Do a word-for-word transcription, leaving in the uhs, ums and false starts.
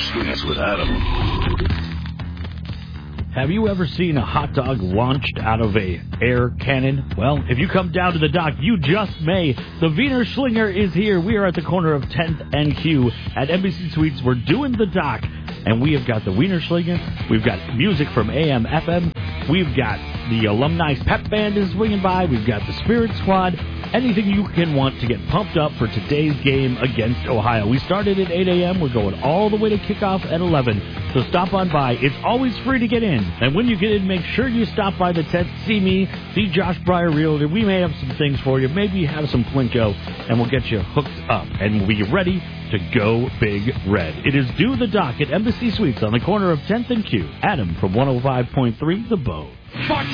Experience with Adam. Have you ever seen a hot dog launched out of a air cannon? Well, if you come down to the dock, you just may. The Wiener Schlinger is here. We are at the corner of tenth and Q at Embassy Suites. We're doing the dock, and we have got the Wiener Schlinger. We've got music from A M, F M. We've got the Alumni Pep Band is swinging by. We've got the Spirit Squad. Anything you can want to get pumped up for today's game against Ohio. We started at eight a.m. We're going all the way to kickoff at eleven. So stop on by. It's always free to get in. And when you get in, make sure you stop by the tent, see me, see Josh Breyer Realtor. We may have some things for you. Maybe have some Plinko, and we'll get you hooked up. And we'll be ready to go Big Red. It is Do the Dock at Embassy Suites on the corner of tenth and Q. Adam from one oh five point three The Bow.